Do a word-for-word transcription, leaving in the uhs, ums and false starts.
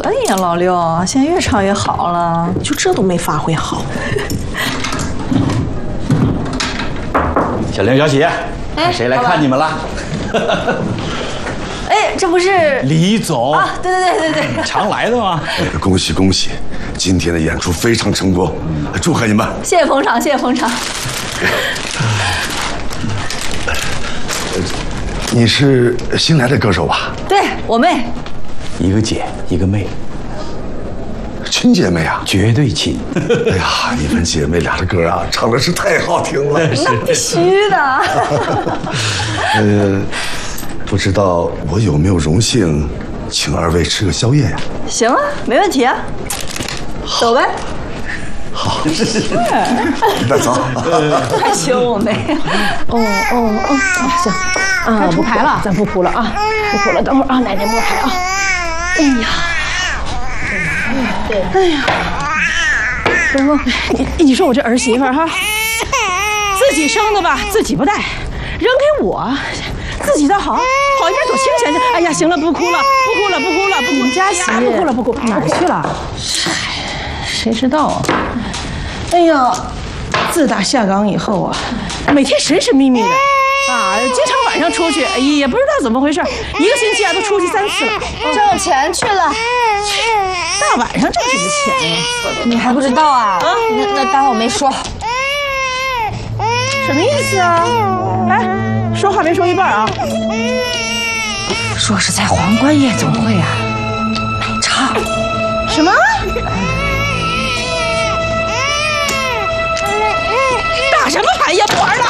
可以呀，老六，现在越唱越好了， 就这都没发挥好。 小玲、小喜，看谁来看你们了？ 哎，这不是李总啊？对对对对对， 常来的吗？ 恭喜恭喜！今天的演出非常成功，祝贺你们！ 谢谢捧场，谢谢捧场。 你是新来的歌手吧？ 对，我妹。 一个姐，一个妹， 亲姐妹啊， 绝对亲。 哎呀，你们姐妹俩的歌啊，唱的是太好听了。 那必须的。 呃，不知道我有没有荣幸请二位吃个宵夜呀？ 行啊，没问题啊。走呗。 好，那走。 害羞我妹。 哦哦哦，行，啊，不拍了，咱不哭了啊，不哭了，等会儿啊，奶奶摸拍啊。哎呀，哎呀，东东，你你说我这儿媳妇儿哈，自己生的吧，自己不带，扔给我，自己倒好，好一点多清闲去。哎呀，行了，不哭了，不哭了，不哭了，不哭。你们家媳不哭了，不哭，哪儿去了？谁知道啊？哎呀，自打下岗以后啊，每天神神秘秘的啊，经常晚上出去，也不知道怎么回事，一个星期啊都出去三次了， 挣钱去了。 大晚上挣什么钱呀？ 你还不知道啊？啊，那那当我没说。 什么意思啊？哎，说话别说一半啊！ 说是在皇冠夜总会啊买唱。 什么？打什么牌呀？不玩了。